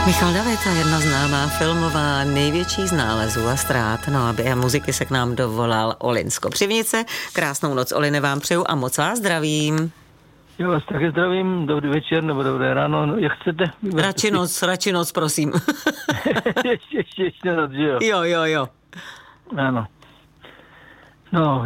Michal David a jedna známá filmová největší z nálezů a ztrát. No a během muziky se k nám dovolal Olin z Kopřivnice. Krásnou noc, Oline, vám přeju a moc vás zdravím. Já vás také zdravím, dobrý večer nebo dobré ráno, jak chcete. Radši noc, prosím. ještě noc, že jo? Jo. Ano. No,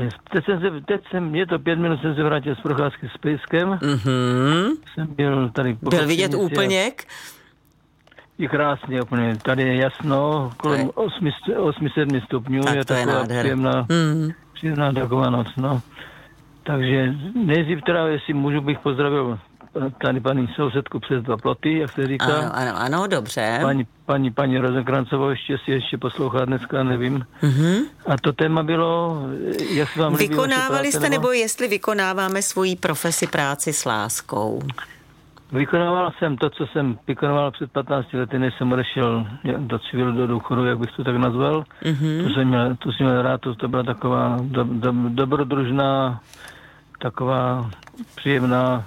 je to 5 minut, jsem se vrátil z procházky s pejskem. Jsem byl tady... Byl vidět úplněk? Je krásně úplně. Tady je jasno, kolem 8-7 stupňů. Tak je to je nádhera. Příjemná taková noc, no. Takže nejdřív teda, jestli můžu, bych pozdravil tady paní sousedku přes 2 ploty, jak se říká. Ano, dobře. Paní Rozenkrancovou ještě poslouchá dneska, nevím. A to téma bylo, jak se vám líbí vykonávali jste, nebo jestli vykonáváme svoji profesi, práci s láskou? Vykonával jsem to, co jsem vykonával před 15 lety, než jsem odešel do civilu, do důchodu, jak bych to tak nazval. To jsem měl rád, to byla taková dobrodružná, taková příjemná,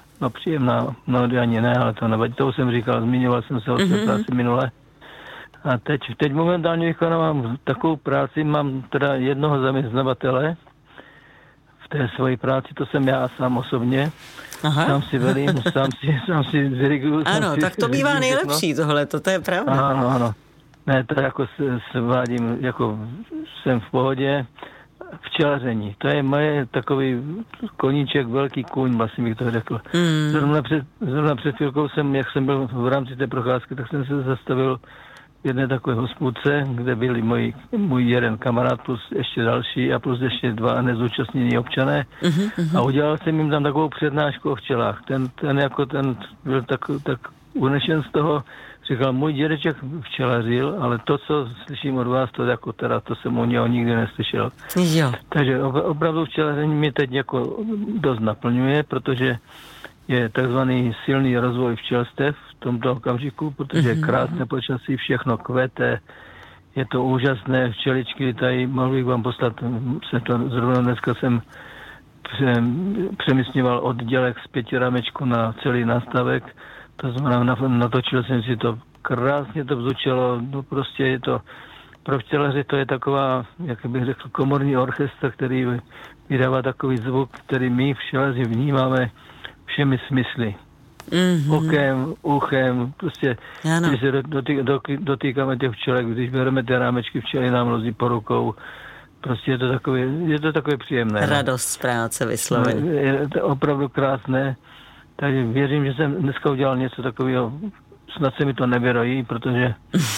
ani ne, ale to nevadí, to jsem říkal, zmiňoval jsem se o té práci minule. A teď momentálně vykonávám takovou práci, mám teda jednoho zaměstnavatele v té svoji práci, to jsem já sám osobně. Aha. Sám si velím, sám si diriguju. Ano, tak to bývá nejlepší tohle, to je pravda. Ano. Ne, to jako se vádím, jako jsem v pohodě, včelaření. To je moje takový koníček, velký kůň, vlastně bych to řekl. Zrovna před chvilkou jak jsem byl v rámci té procházky, tak jsem se zastavil v jedné takové hospůdce, kde byli můj jeden kamarád plus ještě další a plus ještě 2 nezúčastnění občané. A udělal jsem jim tam takovou přednášku o včelách. Ten byl tak unešen z toho, říkal, můj dědeček včelařil, ale to, co slyším od vás, to jsem u něho nikdy neslyšel. Jo. Takže opravdu včelaření mě teď jako dost naplňuje, protože je takzvaný silný rozvoj včelstev v tomto okamžiku, protože je krásné počasí, všechno kvete, je to úžasné, včeličky tady, mohl bych vám poslat, zrovna dneska jsem přemysňoval oddělek z 5 rámečku na celý nástavek, to znamená, natočil jsem si to, krásně to vzdučilo, no prostě je to, pro včelaře to je taková, jak bych řekl, komorní orchestr, který vydává takový zvuk, který my včelaři vnímáme všemi smysly. Okem, uchem, prostě, když se dotýkáme těch včelek, když bereme ty rámečky, včely nám lozí po rukou, prostě je to takové příjemné. Radost z práce vysloveně. Je to opravdu krásné, takže věřím, že jsem dneska udělal něco takového, snad se mi to nevyrojí, protože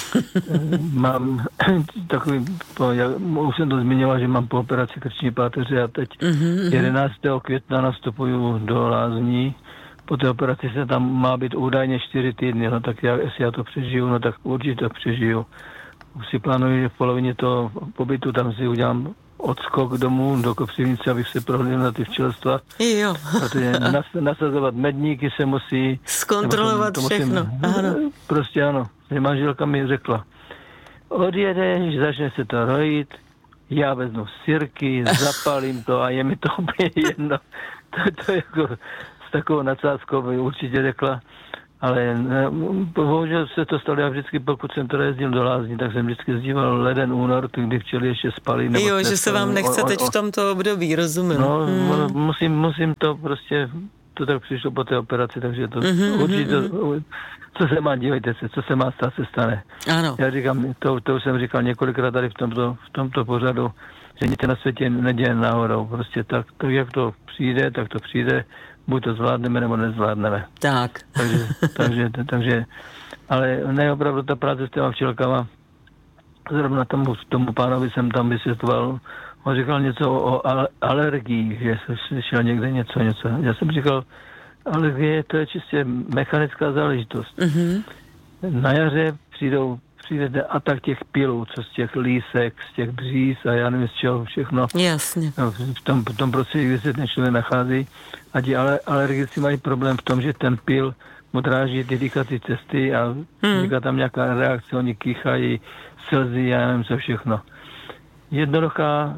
mám takový, už jsem to zmiňoval, že mám po operaci krční páteře a teď 11. května nastupuju do lázní. Po té operaci se tam má být údajně 4 týdny, no tak jestli já to přežiju, no tak určitě to přežiju. Už si plánuji, že v polovině toho pobytu tam si udělám odskok domů do Kopřivnice, abych se prohlídl na ty včelstva. Jo. Protože nasazovat medníky se musí... Zkontrolovat všechno. Ano. Prostě ano. Manželka mi řekla, odjedeš, začne se to rojit, já vezmu sirky, zapalím to a je mi to úplně jedno. To je jako s takovou nadsázkou by určitě řekla. Ale bohužel se to stalo, já vždycky, pokud jsem to jezdil do lázní, tak jsem vždycky zdíval leden, únor, kdy včely ještě spali. Jo, že se vám nechce teď v tomto období, rozumím. No, musím to prostě, to tak přišlo po té operaci, takže to určitě, co se má, dívejte se, co se má stát, se stane. Ano. Já říkám, to už jsem říkal několikrát tady v tomto pořadu, že nic na světě neděje náhodou, prostě tak jak to přijde, tak to přijde. Buď to zvládneme, nebo nezvládneme. Tak. Takže, ale ne, opravdu ta práce s těma včelkama, zrovna tomu pánovi jsem tam vysvětloval, on říkal něco o alergiích, že jsem slyšel někde něco. Já jsem říkal, alergie, to je čistě mechanická záležitost. Na jaře přijde atak těch pilů, co z těch lísek, z těch bříz a já nevím z čeho všechno. Jasně. No, v tom prostředí, kde se ten člověk nachází. A ti alergici mají problém v tom, že ten pil mu dráží ty dýchací cesty a vzniká tam nějaká reakce, oni kýchají, slzy, já nevím co všechno. Jednoduchá,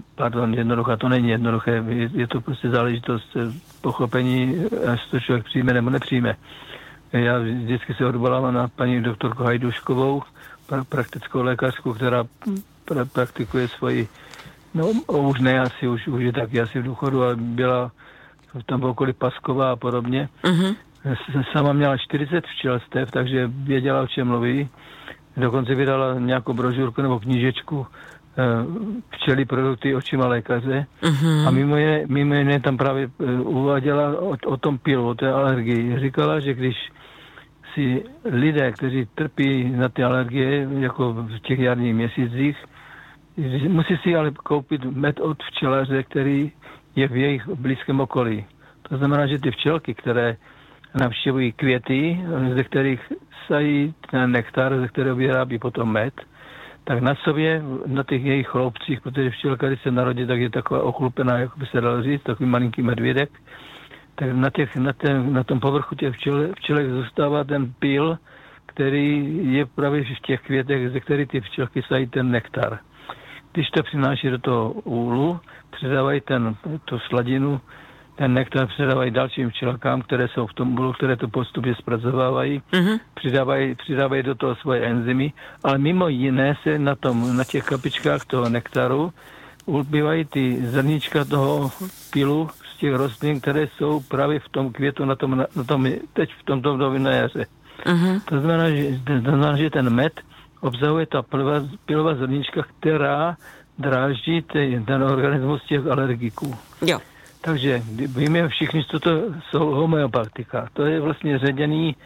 to není jednoduché, je to prostě záležitost pochopení, až to člověk přijme nebo nepřijme. Já vždycky se odvolávám na paní doktorku Hajduškovou, praktickou lékařku, která praktikuje svoji, no už ne asi, už je taky asi v důchodu, ale byla tam v okolí Paskova a podobně. Sama měla 40 včelstev, takže věděla, o čem mluví. Dokonce vydala nějakou brožurku nebo knížečku Včely produkty očima lékaře. A mimo jiné tam právě uváděla o tom pilu, o té alergii. Říkala, že když si lidé, kteří trpí na ty alergie, jako v těch jarních měsících, musí si ale koupit med od včelaře, který je v jejich blízkém okolí. To znamená, že ty včelky, které navštěvují květy, ze kterých sají ten nektar, ze kterého vyrábí potom med, tak na sobě, na těch jejich chloupcích, protože včelka, když se narodí, tak je taková ochlupená, jak by se dalo říct, takový malinký medvědek, tak na tom povrchu těch včelek zůstává ten pyl, který je právě v těch květech, ze kterých ty včelky sají ten nektar. Když to přináší do toho úlu, předávají tu sladinu, ten nektar předávají dalším včelkám, které jsou v tom úlu, které to postupně zpracovávají, přidávají do toho svoje enzymy, ale mimo jiné se na těch kapičkách toho nektaru ubývají ty zrníčka toho pilu z těch rostlin, které jsou právě v tom květu, teď v tomto době na jaře. To znamená, že ten med obsahuje ta pilová zrníčka, která dráždí ten organismus těch alergiků. Jo. Takže víme všichni, co to jsou homeopatika. To je vlastně ředění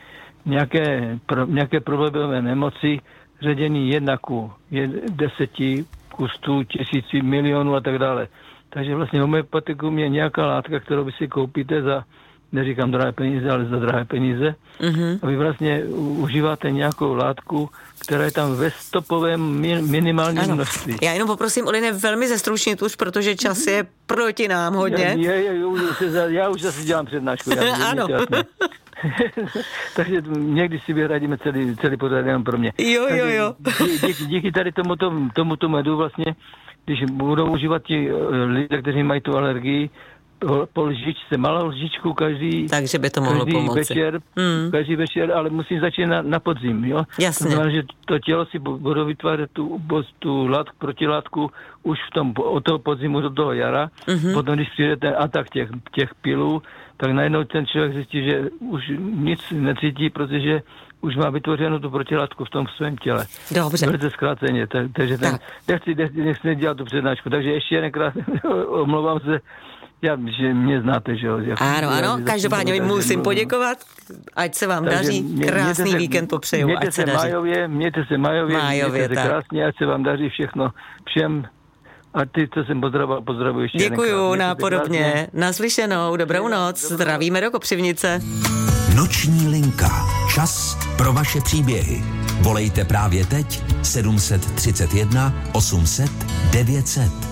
nějaké problémové nemoci, ředění 10 ku 100 tisíci milionů a tak dále. Takže vlastně homeopatikum je nějaká látka, kterou vy si koupíte za, neříkám drahé peníze, ale za drahé peníze. A vy vlastně užíváte nějakou látku, která je tam ve stopovém minimálním množství. Já jenom poprosím, Oline, velmi zestručnit už, protože čas je proti nám hodně. Já už zase dělám přednášku. Ano. Takže někdy si vyhradíme celý pořad jenom pro mě. Jo. Díky tady tomuto medu vlastně, když budou užívat ti lidé, kteří mají tu alergii, po lžičce, malou lžičku každý by to mohlo pomoci. Každý večer, ale musím začít na podzim, jo? Jasně. To znamená, že to tělo si bude vytvářet tu látku, protilátku už od toho podzimu do toho jara. Potom, když přijde ten atak těch pilů, tak najednou ten člověk zjistí, že už nic necítí, protože už má vytvořenou tu protilátku v tom svém těle. Dobře. Velice zkráceně. Takže nechci dělat tu přednášku. Takže ještě jednou omlouvám se. Že mě znáte, že jo. Ano, každopádně musím poděkovat, ať se vám daří, krásný víkend popřeju, ať se daří. Mějte se majově, mějte se krásně, ať se vám daří všechno všem. A ty, co jsem pozdravuji ještě. Děkuju, nápodobně. Naslyšenou, dobrou noc, zdravíme do Kopřivnice. Noční linka. Čas pro vaše příběhy. Volejte právě teď 731 800 900.